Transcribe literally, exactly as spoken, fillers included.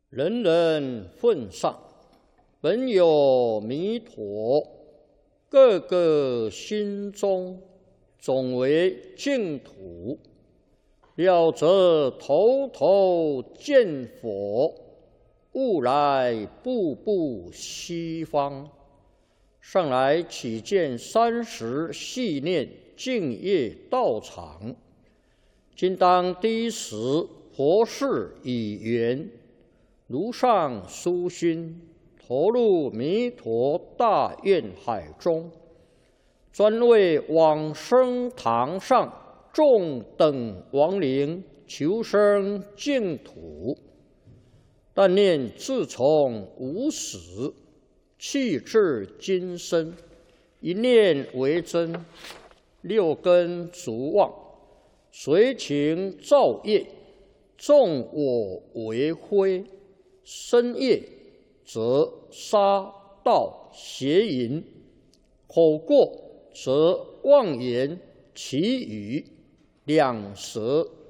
人人奉上，本有弥陀，个个心中总为净土。了则头头见佛，悟来步步西方。上来启见三十系念净业道场，今当第一时佛事已圆，如上殊心，投入弥陀大愿海中，专为往生堂上众等亡灵求生净土。但念自从无始，气至今生，一念为真，六根逐妄，随情造业，纵我为非，身业则杀盗邪淫，口过则妄言绮语，两舌